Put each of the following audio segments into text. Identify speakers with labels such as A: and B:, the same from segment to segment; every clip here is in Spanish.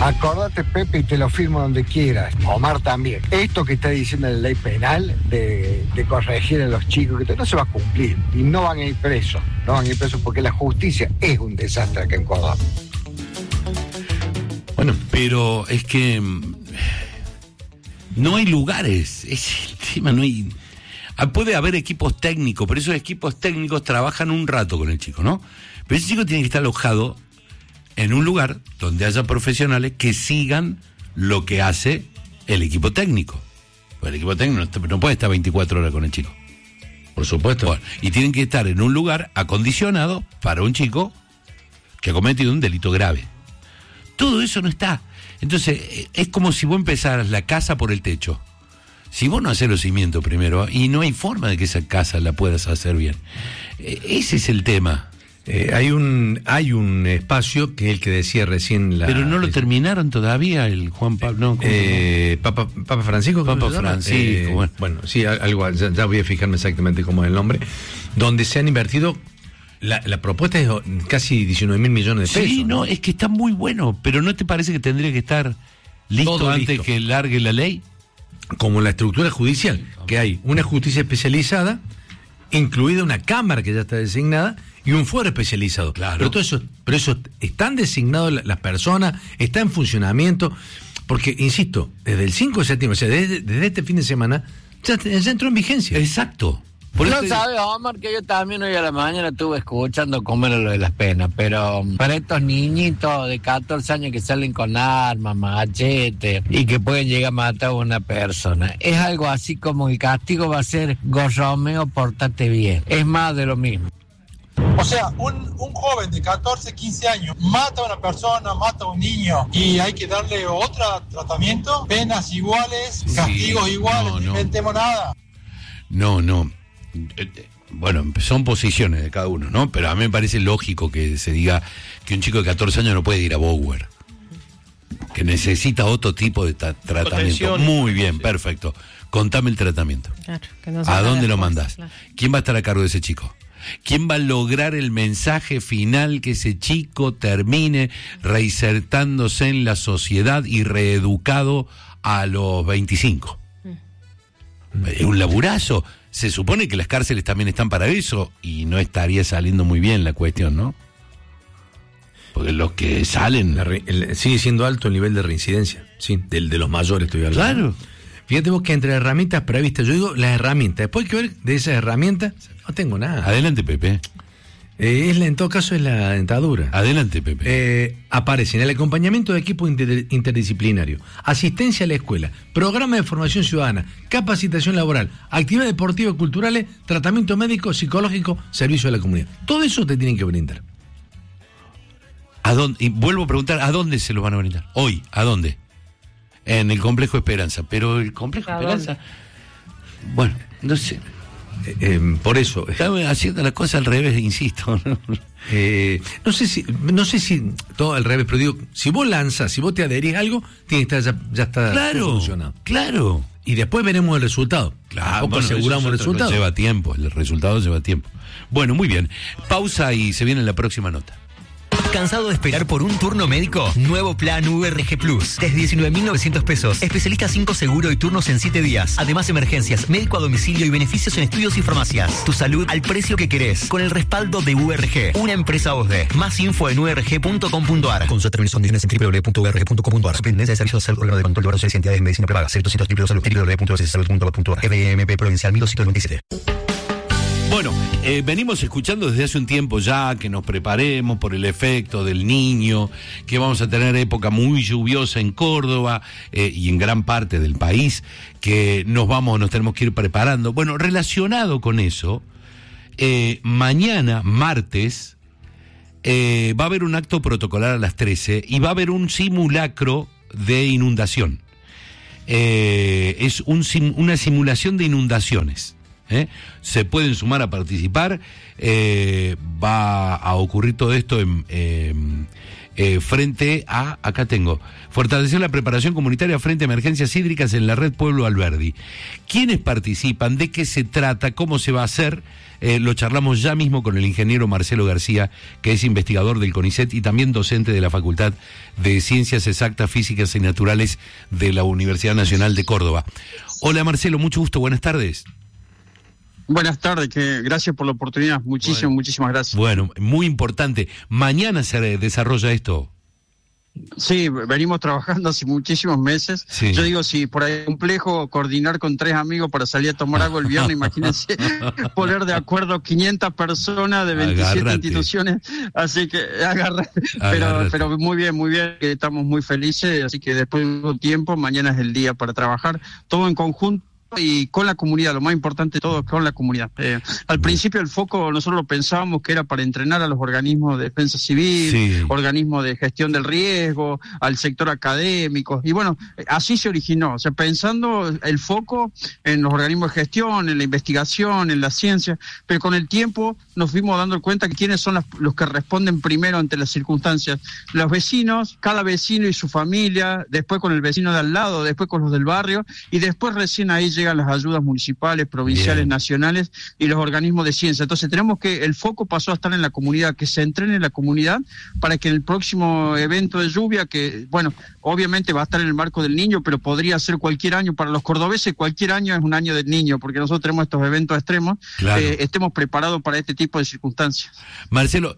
A: Acordate, Pepe, y te lo firmo donde quieras. Omar también. Esto que está diciendo la ley penal de corregir a los chicos, que no se va a cumplir. Y no van a ir presos. No van a ir presos porque la justicia es un desastre acá en Córdoba.
B: Bueno, pero es que no hay lugares. Es el tema, no hay... Puede haber equipos técnicos, pero esos equipos técnicos trabajan un rato con el chico, ¿no? Pero ese chico tiene que estar alojado en un lugar donde haya profesionales que sigan lo que hace el equipo técnico. Pues el equipo técnico no puede estar 24 horas con el chico.
C: Por supuesto.
B: Bueno, y tienen que estar en un lugar acondicionado para un chico que ha cometido un delito grave. Todo eso no está. Entonces, es como si vos empezaras la casa por el techo. Si vos no haces los cimientos primero, y no hay forma de que esa casa la puedas hacer bien. Ese es el tema.
C: Hay un espacio que es el que decía recién
B: pero no lo terminaron todavía el Juan Pablo.
C: Papa Francisco.
B: Papa Francisco.
C: Bueno, sí, algo, ya voy a fijarme exactamente cómo es el nombre. Donde se han invertido, la propuesta es casi 19.000 millones de pesos.
B: Sí, no, es que está muy bueno, pero ¿no te parece que tendría que estar listo todo antes listo, que largue la ley?
C: Como la estructura judicial, que hay una justicia especializada, incluida una cámara que ya está designada, y un fuero especializado.
B: Claro.
C: Pero eso están designados las personas, está en funcionamiento, porque, insisto, desde el 5 de septiembre, o sea, desde este fin de semana, ya entró en vigencia.
B: Exacto.
D: Por no sabes, Omar, que yo también hoy a la mañana estuve escuchando cómo era lo de las penas, pero para estos niñitos de 14 años que salen con armas, machete y que pueden llegar a matar a una persona, es algo así como el castigo va a ser Gorromeo, pórtate bien. Es más de lo mismo.
E: O sea, un joven de 14, 15 años mata a una persona, mata a un niño y hay que darle otro tratamiento, penas iguales, castigos iguales, no inventemos nada.
B: No. Bueno, son posiciones de cada uno, ¿no? Pero a mí me parece lógico que se diga que un chico de 14 años no puede ir a Bower, que necesita otro tipo de tratamiento. Muy bien, perfecto. Contame el tratamiento. Claro, que no ¿a dónde lo mandás? Claro. ¿Quién va a estar a cargo de ese chico? ¿Quién va a lograr el mensaje final que ese chico termine reinsertándose en la sociedad y reeducado a los 25? Es un laburazo. Se supone que las cárceles también están para eso y no estaría saliendo muy bien la cuestión, ¿no? Porque los que salen...
C: sigue siendo alto el nivel de reincidencia, sí, de los mayores estoy hablando.
B: Claro.
C: Fíjate vos que entre herramientas previstas, yo digo las herramientas, después hay que ver de esas herramientas, no tengo nada.
B: Adelante, Pepe.
C: En todo caso es la dentadura.
B: Adelante, Pepe.
C: Aparecen el acompañamiento de equipo interdisciplinario, asistencia a la escuela, programa de formación ciudadana, capacitación laboral, actividades deportivas y culturales, tratamiento médico, psicológico, servicio a la comunidad. Todo eso te tienen que brindar.
B: ¿A dónde? Y vuelvo a preguntar, ¿a dónde se los van a brindar? Hoy, ¿a dónde? En el Complejo Esperanza. Pero el Complejo Esperanza... Bueno, no sé...
C: por eso
B: estamos haciendo las cosas al revés, insisto.
C: No sé si todo al revés, pero digo, si vos lanzas, si vos te adherís a algo, tiene que estar ya está funcionado.
B: Claro.
C: Y después veremos el resultado.
B: Claro,
C: bueno, aseguramos el resultado.
B: Lleva tiempo, el resultado lleva tiempo. Bueno, muy bien. Pausa y se viene la próxima nota.
F: ¿Cansado de esperar por un turno médico? Nuevo plan URG Plus. Desde 19.900 pesos. Especialista 5 seguro y turnos en 7 días. Además, emergencias, médico a domicilio y beneficios en estudios y farmacias. Tu salud al precio que querés. Con el respaldo de URG. Una empresa OSDE. Más info en urg.com.ar. Consulta términos y condiciones en www.urg.com.ar. Superintendencia de Servicios de Salud, Órgano de Control de Barros y Entidades de Medicina Prepaga. Sector Salud, www.salud.gov.ar. FMP Provincial 1297.
B: Bueno, venimos escuchando desde hace un tiempo ya que nos preparemos por el efecto del Niño, que vamos a tener época muy lluviosa en Córdoba y en gran parte del país, que nos tenemos que ir preparando. Bueno, relacionado con eso, mañana, martes, va a haber un acto protocolar a las 13 y va a haber un simulacro de inundación. Es una simulación de inundaciones. Se pueden sumar a participar. Va a ocurrir todo esto frente a, acá tengo, fortalecer la preparación comunitaria frente a emergencias hídricas en la red Pueblo Alberdi. ¿Quiénes participan? ¿De qué se trata? ¿Cómo se va a hacer? Lo charlamos ya mismo con el ingeniero Marcelo García, que es investigador del CONICET y también docente de la Facultad de Ciencias Exactas, Físicas y Naturales de la Universidad Nacional de Córdoba. Hola Marcelo, mucho gusto, buenas tardes.
G: Buenas tardes, gracias por la oportunidad, muchísimas gracias.
B: Bueno, muy importante, mañana se desarrolla esto.
G: Sí, venimos trabajando hace muchísimos meses. Sí. Yo digo, si por ahí es complejo coordinar con 3 amigos para salir a tomar algo el viernes, imagínense poner de acuerdo 500 personas de 27 instituciones, así que pero muy bien, estamos muy felices, así que después de un tiempo, mañana es el día para trabajar, todo en conjunto y con la comunidad, lo más importante de todo, con la comunidad. Al principio el foco nosotros lo pensábamos que era para entrenar a los organismos de defensa civil, organismos de gestión del riesgo, al sector académico, y bueno, así se originó, o sea, pensando el foco en los organismos de gestión, en la investigación, en la ciencia, pero con el tiempo nos fuimos dando cuenta que quiénes son los que responden primero ante las circunstancias, los vecinos, cada vecino y su familia, después con el vecino de al lado, después con los del barrio, y después recién ahí llegan las ayudas municipales, provinciales, nacionales y los organismos de ciencia. Entonces tenemos que, el foco pasó a estar en la comunidad, que se entrene en la comunidad para que en el próximo evento de lluvia, que bueno, obviamente va a estar en el marco del niño, pero podría ser cualquier año, para los cordobeses cualquier año es un año del niño, porque nosotros tenemos estos eventos extremos, estemos preparados para este tipo de circunstancias.
B: Marcelo,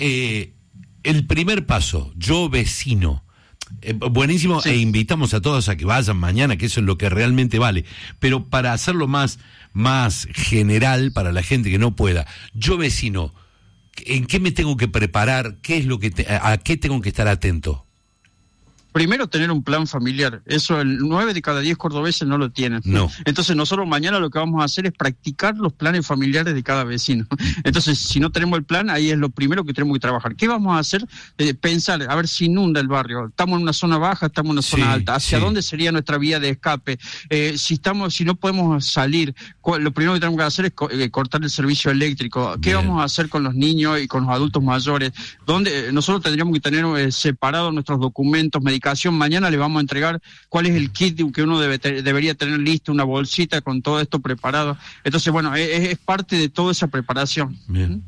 B: el primer paso, yo vecino, buenísimo, e invitamos a todos a que vayan mañana, que eso es lo que realmente vale, pero para hacerlo más general para la gente que no pueda, yo vecino, ¿en qué me tengo que preparar? ¿Qué es lo que a qué tengo que estar atento?
G: Primero, tener un plan familiar. Eso el 9 de cada 10 cordobeses no lo tienen.
B: No.
G: Entonces nosotros mañana lo que vamos a hacer es practicar los planes familiares de cada vecino. Entonces, si no tenemos el plan, ahí es lo primero que tenemos que trabajar. ¿Qué vamos a hacer? Pensar, a ver si inunda el barrio. Estamos en una zona baja, estamos en una zona alta. ¿Hacia dónde sería nuestra vía de escape? Si no podemos salir, lo primero que tenemos que hacer es cortar el servicio eléctrico. ¿Qué vamos a hacer con los niños y con los adultos mayores? Nosotros tendríamos que tener separados nuestros documentos, medicación. Mañana le vamos a entregar cuál es el kit que uno debería tener listo, una bolsita con todo esto preparado. Entonces, bueno, es parte de toda esa preparación.
C: Bien.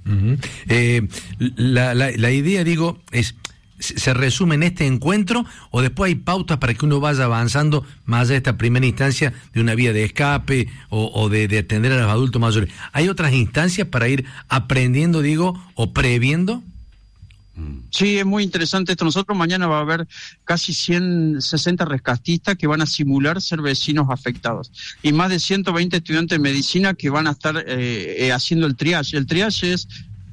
C: La idea, digo, ¿se resume en este encuentro o después hay pautas para que uno vaya avanzando más allá de esta primera instancia de una vía de escape o de atender a los adultos mayores? ¿Hay otras instancias para ir aprendiendo, digo, o previendo?
G: Sí, es muy interesante esto. Nosotros mañana va a haber casi 160 rescatistas que van a simular ser vecinos afectados y más de 120 estudiantes de medicina que van a estar haciendo el triage. El triage es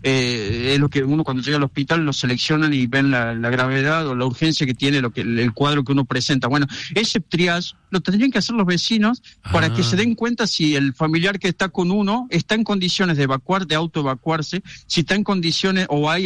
G: lo que uno cuando llega al hospital lo seleccionan y ven la gravedad o la urgencia que tiene el cuadro que uno presenta. Bueno, ese triage lo tendrían que hacer los vecinos para que se den cuenta si el familiar que está con uno está en condiciones de autoevacuarse, si está en condiciones o hay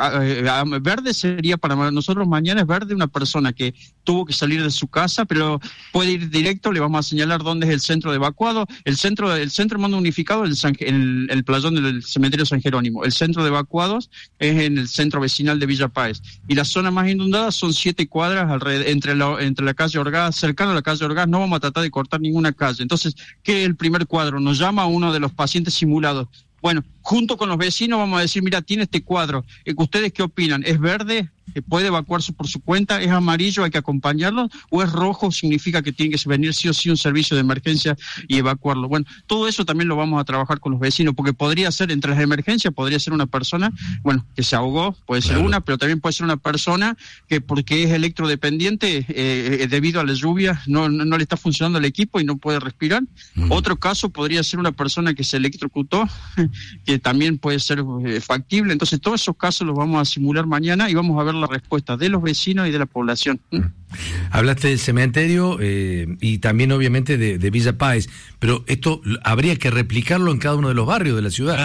G: verde sería para nosotros mañana es verde una persona que tuvo que salir de su casa, pero puede ir directo, le vamos a señalar dónde es el centro de evacuado, el centro de mando unificado en el playón del cementerio San Jerónimo, el centro de evacuados es en el centro vecinal de Villa Páez, y la zona más inundada son 7 cuadras entre la calle Orgaz, cercano a la calle Orgaz, no vamos a tratar de cortar ninguna calle. Entonces, ¿qué es el primer cuadro? Nos llama a uno de los pacientes simulados. Bueno, junto con los vecinos vamos a decir, mira, tiene este cuadro, ¿ustedes qué opinan? ¿Es verde? ¿Puede evacuarse por su cuenta? ¿Es amarillo? ¿Hay que acompañarlo? ¿O es rojo? Significa que tiene que venir sí o sí un servicio de emergencia y evacuarlo. Bueno, todo eso también lo vamos a trabajar con los vecinos, porque podría ser, entre las emergencias, podría ser una persona, bueno, que se ahogó, puede ser una, pero también puede ser una persona que porque es electrodependiente, debido a la lluvia, no le está funcionando el equipo y no puede respirar. Otro caso podría ser una persona que se electrocutó, que también puede ser factible. Entonces, todos esos casos los vamos a simular mañana y vamos a ver la respuesta de los vecinos y de la población.
C: Hablaste del cementerio y también obviamente de Villa Páez, pero esto habría que replicarlo en cada uno de los barrios de la ciudad.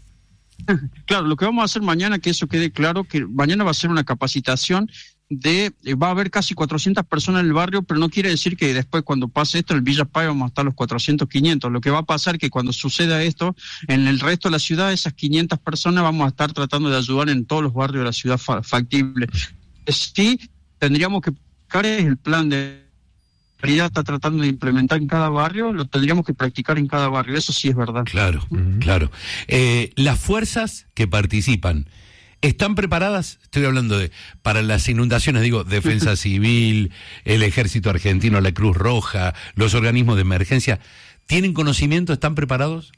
G: Claro, lo que vamos a hacer mañana, que eso quede claro, que mañana va a ser una capacitación va a haber casi 400 personas en el barrio, pero no quiere decir que después cuando pase esto en el Villa Páez vamos a estar los 400, 500. Lo que va a pasar es que cuando suceda esto, en el resto de la ciudad, esas 500 personas vamos a estar tratando de ayudar en todos los barrios de la ciudad factible. sí tendríamos que practicar el plan de realidad está tratando de implementar en cada barrio, lo tendríamos que practicar en cada barrio, eso sí es verdad.
B: Claro, claro. Las fuerzas que participan, ¿están preparadas? Estoy hablando para las inundaciones, digo, Defensa Civil, el Ejército Argentino, la Cruz Roja, los organismos de emergencia, ¿tienen conocimiento? ¿Están preparados?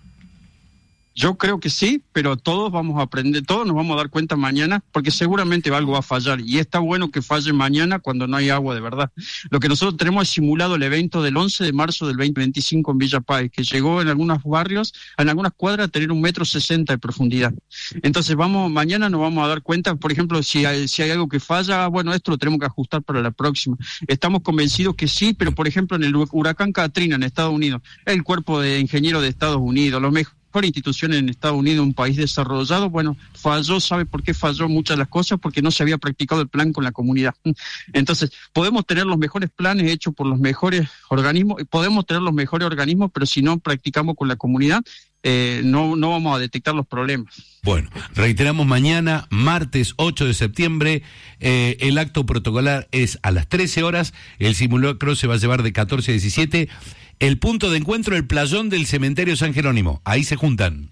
G: Yo creo que sí, pero todos vamos a aprender, todos nos vamos a dar cuenta mañana, porque seguramente algo va a fallar, y está bueno que falle mañana cuando no hay agua de verdad. Lo que nosotros tenemos es simulado el evento del 11 de marzo del 2025 en Villa Páez, que llegó en algunos barrios, en algunas cuadras, a tener 1,60 m de profundidad. Entonces mañana nos vamos a dar cuenta, por ejemplo, si hay algo que falla, bueno, esto lo tenemos que ajustar para la próxima. Estamos convencidos que sí, pero por ejemplo en el huracán Katrina en Estados Unidos, el Cuerpo de Ingenieros de Estados Unidos, los mejores instituciones en Estados Unidos, un país desarrollado, bueno, falló. ¿Sabe por qué falló muchas de las cosas? Porque no se había practicado el plan con la comunidad. Entonces, podemos tener los mejores planes hechos por los mejores organismos, podemos tener los mejores organismos, pero si no practicamos con la comunidad, no vamos a detectar los problemas.
B: Bueno, reiteramos mañana, martes 8 de septiembre, el acto protocolar es a las 13 horas, el simulacro se va a llevar de 14 a 17, el punto de encuentro, el playón del cementerio San Jerónimo, ahí se juntan.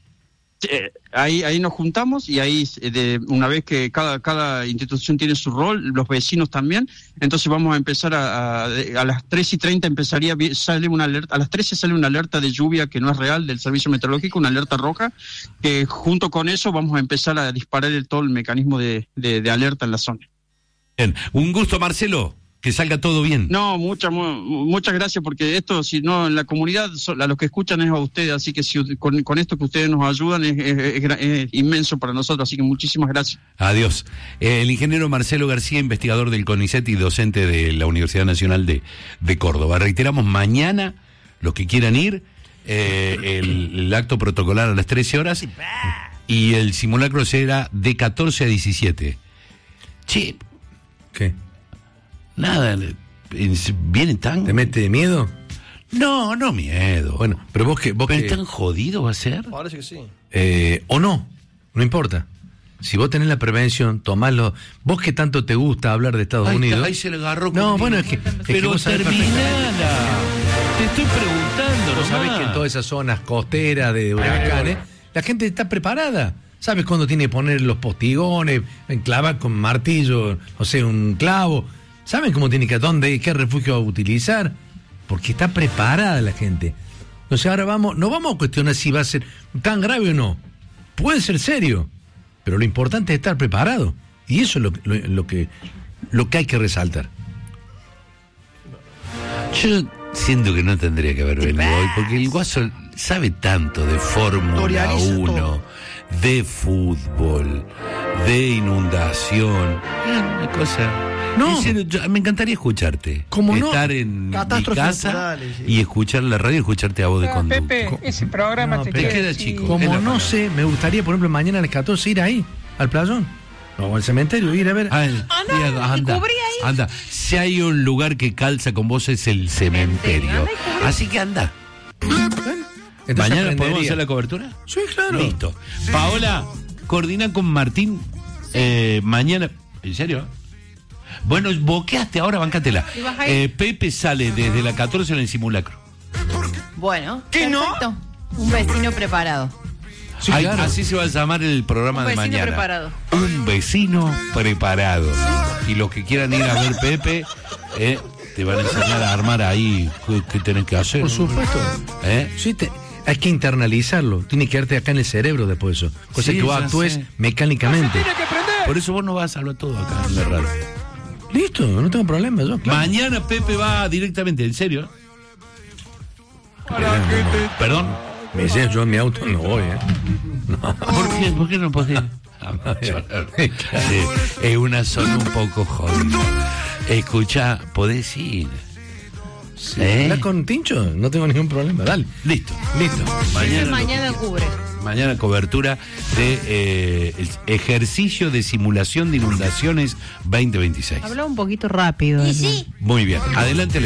G: Ahí nos juntamos y ahí una vez que cada institución tiene su rol, los vecinos también, entonces vamos a empezar a las 3:30 sale una alerta, a las 13 sale una alerta de lluvia que no es real del servicio meteorológico, una alerta roja, que junto con eso vamos a empezar a disparar todo el mecanismo de alerta en la zona.
B: Bien, un gusto, Marcelo. Que salga todo bien.
G: No, muchas gracias, porque esto, si no, en la comunidad, a los que escuchan es a ustedes, así que con esto que ustedes nos ayudan es inmenso para nosotros, así que muchísimas gracias.
B: Adiós. El ingeniero Marcelo García, investigador del CONICET y docente de la Universidad Nacional de Córdoba. Reiteramos, mañana, los que quieran ir, el acto protocolar a las 13 horas y el simulacro será de 14 a 17. Che.
C: ¿Qué?
B: Nada, ¿viene tan?
C: ¿Te mete miedo?
B: No miedo.
C: Bueno, pero vos que...
B: ¿Tan jodido va a ser?
H: Parece que sí.
C: O no importa. Si vos tenés la prevención, tomalo. Vos que tanto te gusta hablar de Estados Unidos...
B: Ahí se le agarró.
C: No, bueno, es que
B: vos terminala. Te estoy preguntando.
C: Vos sabés que en todas esas zonas costeras de huracanes, la gente está preparada. ¿Sabes cuándo tiene que poner los postigones, clavar con martillo, no sé, un clavo? ¿Saben cómo tiene que, qué refugio va a utilizar? Porque está preparada la gente. Entonces ahora no vamos a cuestionar si va a ser tan grave o no. Puede ser serio, pero lo importante es estar preparado. Y eso es lo que hay que resaltar.
B: Yo siento que no tendría que haber venido hoy, porque el Guaso sabe tanto de Fórmula 1, de fútbol, de inundación. Una cosa... No, me encantaría escucharte.
C: ¿Cómo no?
B: Estar en mi casa y escuchar la radio y escucharte a vos de conducto.
I: Pepe, ese programa te
B: queda chico.
C: Como no sé, me gustaría, por ejemplo, mañana a las 14 ir ahí, al playón. O al cementerio, ir a ver. Anda.
B: Si hay un lugar que calza con vos es el cementerio. Así que anda. ¿Mañana podemos hacer la cobertura?
C: Sí, claro.
B: Listo. Paola, coordina con Martín mañana. ¿En serio? Bueno, boqueaste ahora, bancátela. Pepe sale desde la 14 en el simulacro.
J: Bueno,
H: ¿qué
J: perfecto. No? Un vecino preparado.
B: Sí, claro. Así se va a llamar el programa de mañana.
J: Preparado.
B: Un vecino preparado. Y los que quieran ir a ver Pepe, te van a enseñar a armar ahí qué tenés que hacer.
C: Por supuesto. Sí, hay que internalizarlo. Tiene que quedarte acá en el cerebro después de eso. Cosa que vos actúes mecánicamente.
B: Por eso vos no vas a salvar todo acá en la radio.
C: Listo, no tengo problema yo, claro.
B: Mañana Pepe va directamente, ¿en serio? ¿Perdón?
C: Me decías, yo en mi auto no voy,
B: No. ¿Por qué no podés? Es una zona un poco jodida. Escucha, podés ir.
C: Sí, habla con Tincho, no tengo ningún problema, dale.
B: Listo.
J: Mañana cubre.
B: Mañana cobertura de el ejercicio de simulación de inundaciones 2026.
J: Hablaba un poquito rápido.
B: Muy bien, adelante.